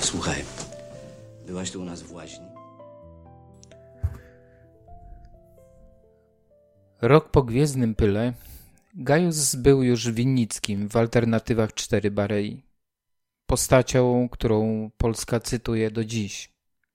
Słuchaj, byłaś tu u nas w łaźni? Rok po Gwiezdnym Pyle Gajus był już Winnickim w alternatywach 4 Barei. Postacią, którą Polska cytuje do dziś.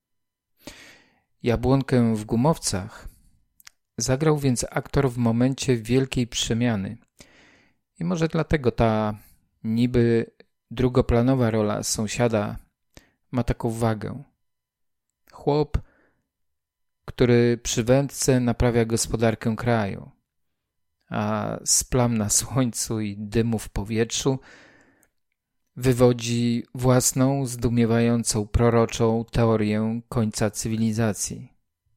Jabłonkę w gumowcach zagrał więc aktor w momencie wielkiej przemiany. I może dlatego ta niby drugoplanowa rola sąsiada ma taką wagę. Chłop, który przy wędce naprawia gospodarkę kraju, a z plam na słońcu i dymu w powietrzu wywodzi własną, zdumiewającą, proroczą teorię końca cywilizacji.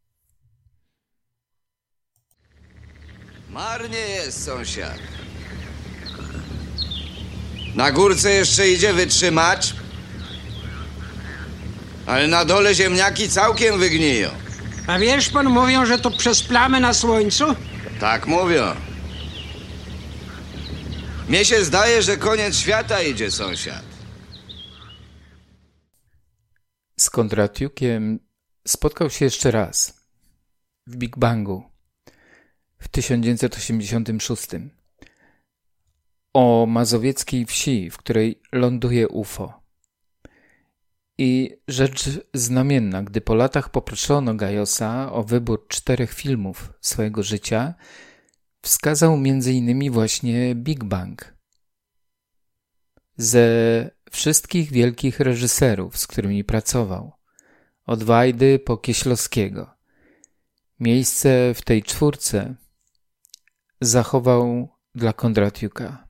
Marnie jest, sąsiad. Na górce jeszcze idzie wytrzymać, ale na dole ziemniaki całkiem wygniją. A wiesz, pan, mówią, że to przez plamy na słońcu? Tak mówią. Mnie się zdaje, że koniec świata idzie, sąsiad. Z Kondratiukiem spotkał się jeszcze raz w Big Bangu w 1986 o mazowieckiej wsi, w której ląduje UFO. I rzecz znamienna, gdy po latach poproszono Gajosa o wybór 4 filmów swojego życia, wskazał m.in. właśnie Big Bang. Ze wszystkich wielkich reżyserów, z którymi pracował, od Wajdy po Kieślowskiego, miejsce w tej 4 zachował dla Kondratiuka.